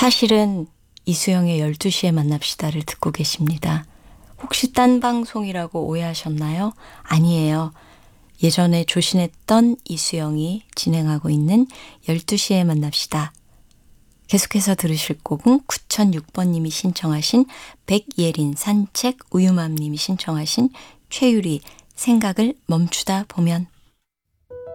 사실은 이수영의 12시에 만납시다를 듣고 계십니다. 혹시 딴 방송이라고 오해하셨나요? 아니에요. 예전에 조신했던 이수영이 진행하고 있는 12시에 만납시다. 계속해서 들으실 곡은 9006번님이 신청하신 백예린 산책, 우유맘님이 신청하신 최유리 생각을 멈추다 보면.